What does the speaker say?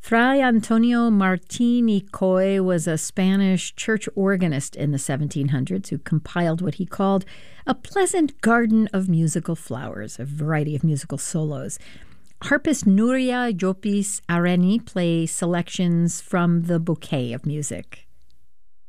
Fray Antonio Martín y Coy was a Spanish church organist in the 1700s who compiled what he called a pleasant garden of musical flowers, a variety of musical solos. Harpist Nuria Llopis Areni plays selections from the bouquet of music.